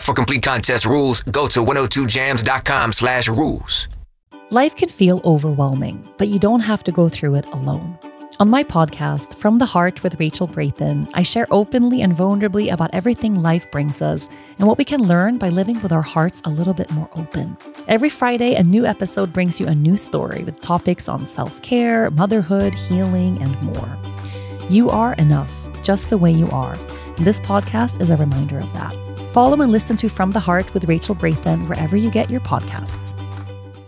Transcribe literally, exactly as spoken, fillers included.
For complete contest rules, go to one oh two jams dot com slash rules. Life can feel overwhelming, but you don't have to go through it alone. On my podcast, From the Heart with Rachel Brathen, I share openly and vulnerably about everything life brings us and what we can learn by living with our hearts a little bit more open. Every Friday, a new episode brings you a new story with topics on self-care, motherhood, healing, and more. You are enough, just the way you are. And this podcast is a reminder of that. Follow and listen to From the Heart with Rachel Brathen wherever you get your podcasts.